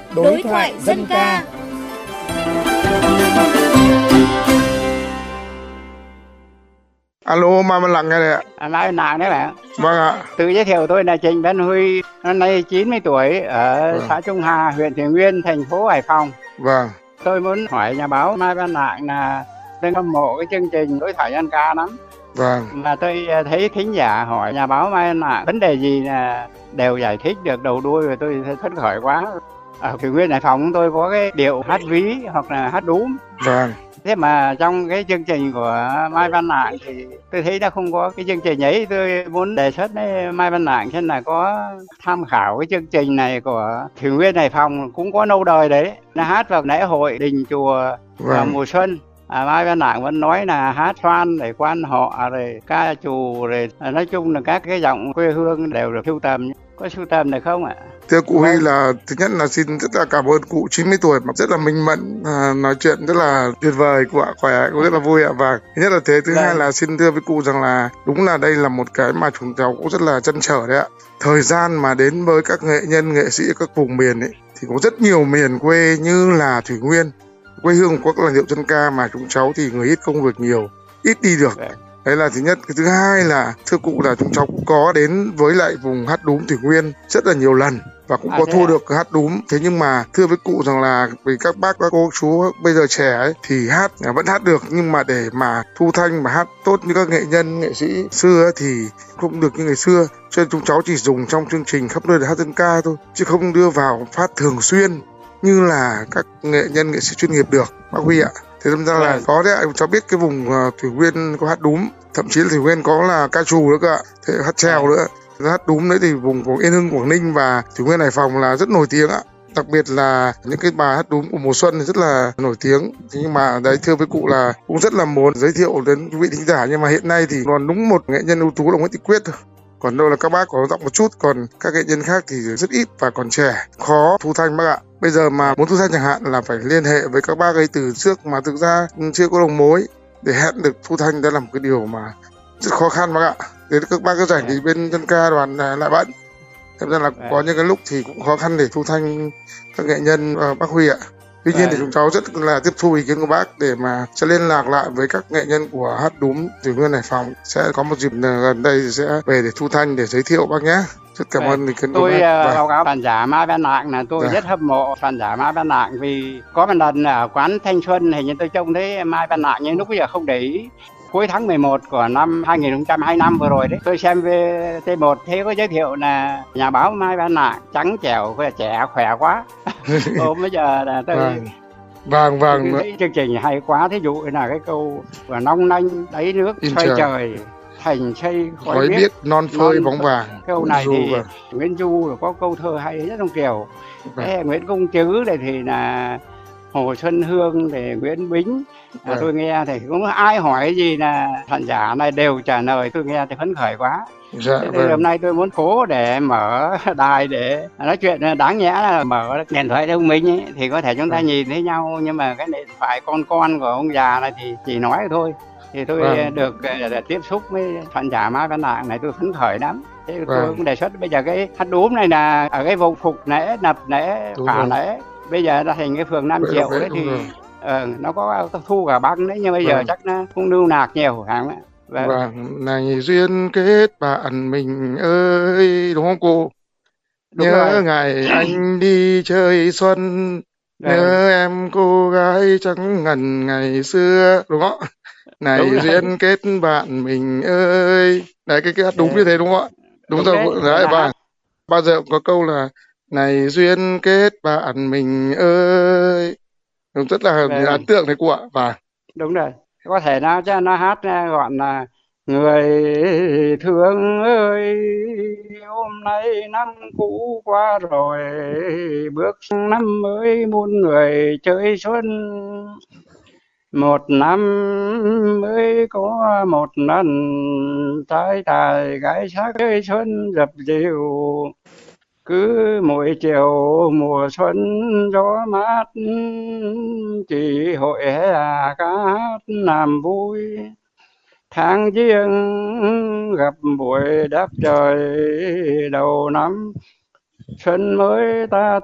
Đối thoại dân ca. Alo, Mai Văn Lặng nghe đây ạ. Mai Văn Lặng đấy bạn. Vâng ạ. Tự giới thiệu tôi là Trịnh Văn Huy, năm nay 90 tuổi, ở xã Trung Hà, huyện Thủy Nguyên, thành phố Hải Phòng. Vâng. Tôi muốn hỏi nhà báo Mai Văn Lặng là tôi hâm mộ cái chương trình Đối thoại dân ca lắm. Vâng. Mà tôi thấy thính giả hỏi nhà báo Mai Văn Lặng vấn đề gì là đều giải thích được đầu đuôi, và tôi phấn khởi quá. Ở Thủy Nguyên, Hải Phòng tôi có cái điệu hát ví hoặc là hát đúm. Vâng. Thế mà trong cái chương trình của Mai Văn Lặng thì tôi thấy nó không có cái chương trình ấy. Tôi muốn đề xuất với Mai Văn Lặng xem là có tham khảo cái chương trình này của Thủy Nguyên, Hải Phòng cũng có lâu đời đấy. Nó hát vào lễ hội đình chùa vào mùa xuân. Mai Văn Lặng vẫn nói là hát xoan để quan họ rồi ca trù rồi nói chung là các cái giọng quê hương đều được sưu tầm. Có sưu tầm được không ạ? Thưa cụ Huy, là thứ nhất là xin rất là cảm ơn cụ 90 tuổi mà rất là minh mẫn, nói chuyện rất là tuyệt vời, cụ ạ, khỏe, cũng rất là vui ạ. Và thứ nhất là thế, thứ hai là xin thưa với cụ rằng là đúng là đây là một cái mà chúng cháu cũng rất là trăn trở đấy ạ. Thời gian mà đến với các nghệ nhân, nghệ sĩ các vùng miền ấy thì có rất nhiều miền quê như là Thủy Nguyên, quê hương có các làn điệu dân ca mà chúng cháu thì người ít công việc nhiều, ít đi được. Đấy là thứ nhất. Cái thứ hai là thưa cụ là chúng cháu cũng có đến với lại vùng hát đúm Thủy Nguyên rất là nhiều lần và cũng có thua được hát đúm. Thế nhưng mà thưa với cụ rằng là vì các bác các cô chú bây giờ trẻ ấy, thì hát vẫn hát được, nhưng mà để mà thu thanh mà hát tốt như các nghệ nhân nghệ sĩ xưa ấy, thì không được như ngày xưa. Cho nên chúng cháu chỉ dùng trong chương trình khắp nơi để hát dân ca thôi, chứ không đưa vào phát thường xuyên như là các nghệ nhân nghệ sĩ chuyên nghiệp được, bác Huy ạ. Thế đâm ra là có đấy ạ, cháu biết cái vùng Thủy Nguyên có hát đúm, thậm chí là Thủy Nguyên có là ca trù nữa cơ ạ, thế hát trèo nữa. Hát đúm đấy thì vùng của Yên Hưng, Quảng Ninh và Thủy Nguyên, Hải Phòng là rất nổi tiếng ạ. Đặc biệt là những cái bài hát đúm của mùa xuân thì rất là nổi tiếng. Thế nhưng mà đấy, thưa với cụ là cũng rất là muốn giới thiệu đến quý vị thính giả, nhưng mà hiện nay thì còn đúng một nghệ nhân ưu tú là Nguyễn Thị Quyết thôi. Còn đâu là các bác có giọng một chút, còn các nghệ nhân khác thì rất ít và còn trẻ, khó thu thanh bác ạ. Bây giờ mà muốn thu thanh chẳng hạn là phải liên hệ với các bác ấy từ trước mà thực ra chưa có đầu mối để hẹn được thu thanh, đó là một cái điều mà rất khó khăn bác ạ. Thế các bác cứ rảnh thì bên dân ca đoàn lại bận, thế nên là có những cái lúc thì cũng khó khăn để thu thanh các nghệ nhân bác Huy ạ. Tuy nhiên thì chúng cháu rất là tiếp thu ý kiến của bác để mà sẽ liên lạc lại với các nghệ nhân của hát đúm Thủy Nguyên, Hải Phòng. Sẽ có một dịp gần đây thì sẽ về để thu thanh để giới thiệu bác nhé. Rất cảm ơn ý kiến của bác. Tôi báo cáo khán giả Mai Văn Lặng là tôi rất hâm mộ khán giả Mai Văn Lặng, vì có một lần ở quán Thanh Xuân hình như tôi trông thấy Mai Văn Lặng, nhưng lúc bây giờ không để ý. Cuối tháng 11 của năm 2025 vừa rồi đấy, tôi xem VT1 thấy có giới thiệu là nhà báo Mai Văn Lặng trắng trẻo, trẻ khỏe quá. Bây giờ là tôi Vâng. thấy chương trình hay quá. Thí dụ là cái câu và long lanh đáy nước xoay trời, thành xây khói biếc non phơi bóng vàng. Câu này thì Nguyễn Du có câu thơ hay rất trong kiểu. Nguyễn Công Trứ này thì là Hồ Xuân Hương, thì Nguyễn Bính. Tôi nghe thì cũng ai hỏi gì là khán giả này đều trả lời, tôi nghe thì phấn khởi quá. Hôm nay tôi muốn cố để mở đài để nói chuyện, đáng nhẽ là mở điện thoại thông minh ấy, thì có thể chúng ta nhìn thấy nhau, nhưng mà cái điện thoại con của ông già này thì chỉ nói thôi. Thì tôi được tiếp xúc với khán giả Mai Văn Lặng này, tôi phấn khởi lắm. Thế tôi cũng đề xuất bây giờ cái hát đúm này là ở cái vùng Phục Lễ, Nập Lễ, Phả Lễ, bây giờ đã thành cái phường 5 Triệu đấy, thì nó có thu cả băng đấy, nhưng bây giờ chắc nó cũng lưu nạc nhiều hả? Này duyên kết bạn mình ơi, đúng không cô? Đúng nhớ rồi. Ngày anh đi chơi xuân, nhớ em cô gái trắng ngần ngày xưa, đúng không? Này đúng duyên rồi. Kết bạn mình ơi. Đấy, cái hát đúng như thế đúng không ạ? Đúng rồi, đấy. Và bao giờ có câu là này duyên kết bạn mình ơi. Đúng, rất là ấn tượng đấy cô ạ. Và đúng rồi, có thể nó hát gọn là người thương ơi, hôm nay năm cũ qua rồi, bước sang năm mới muôn người chơi xuân. Một năm mới có một lần, trai tài gái sắc chơi xuân dập dìu. Cứ mỗi chiều mùa xuân gió mát, chỉ hội hè ca hát làm vui. Tháng giêng gặp buổi đáp trời đầu năm, xuân mới ta